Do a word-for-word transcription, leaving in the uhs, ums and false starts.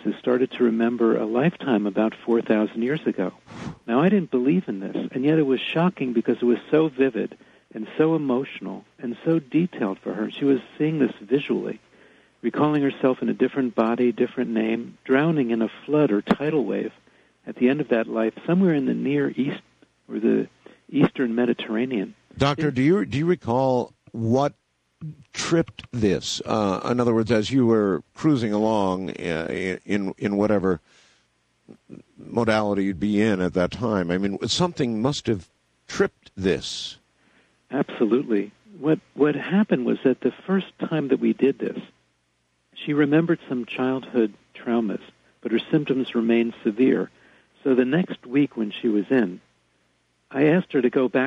experiences started to remember a lifetime about four thousand years ago. Now, I didn't believe in this, and yet it was shocking because it was so vivid and so emotional and so detailed for her. She was seeing this visually, recalling herself in a different body, different name, drowning in a flood or tidal wave at the end of that life somewhere in the Near East or the Eastern Mediterranean. Doctor, do you do you recall what tripped this? Uh, in other words, as you were cruising along uh, in in whatever modality you'd be in at that time, I mean, something must have tripped this. Absolutely. What what happened was that the first time that we did this, she remembered some childhood traumas, but her symptoms remained severe. So the next week when she was in, I asked her to go back